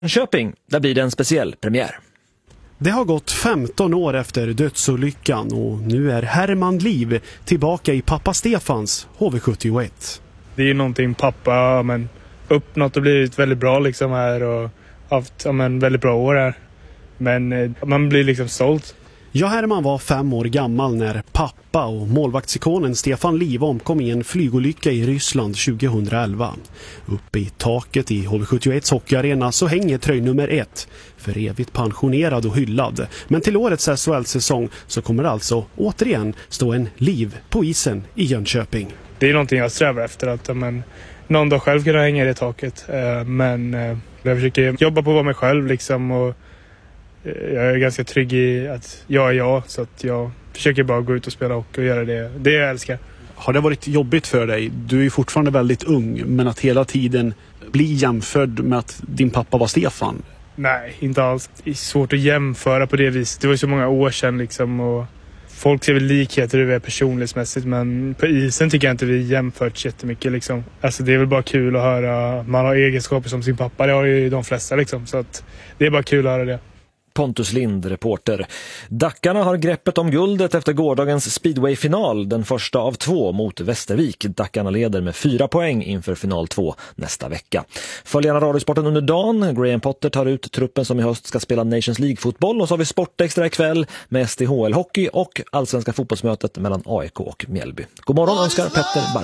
Jönköping, där blir det en speciell premiär. Det har gått 15 år efter dödsolyckan och nu är Herman Liv tillbaka i pappa Stefans HV71. Det är ju någonting pappa uppnått och blivit väldigt bra liksom här och haft väldigt bra år här. Men man blir liksom stolt. Ja, Herman var 5 år gammal när pappa och målvaktsikonen Stefan Liv omkom i en flygolycka i Ryssland 2011. Uppe i taket i HV71 hockeyarena så hänger tröj nummer 1, för evigt pensionerad och hyllad. Men till årets SHL-säsong så kommer alltså återigen stå en Liv på isen i Jönköping. Det är någonting jag strävar efter, att någon dag själv kunna hänga i det taket. Men jag försöker jobba på att vara mig själv liksom, och jag är ganska trygg i att jag är jag, så att jag försöker bara gå ut och spela hockey och göra det jag älskar. Har det varit jobbigt för dig? Du är ju fortfarande väldigt ung, men att hela tiden bli jämförd med att din pappa var Stefan? Nej, inte alls. Det är svårt att jämföra på det viset. Det var så många år sedan liksom, och folk ser väl likheter över personlighetsmässigt, men på isen tycker jag inte vi jämfört jättemycket liksom. Alltså det är väl bara kul att höra, man har egenskaper som sin pappa, det har ju de flesta liksom, så att det är bara kul att höra det. Pontus Lind, reporter. Dackarna har greppet om guldet efter gårdagens speedway-final, den första av 2 mot Västervik. Dackarna leder med 4 poäng inför final 2 nästa vecka. Följ gärna Radiosporten under dagen. Graham Potter tar ut truppen som i höst ska spela Nations League-fotboll, och så har vi Sportextra ikväll med STHL-hockey och allsvenska fotbollsmötet mellan AIK och Mjällby. God morgon önskar Petter Bark.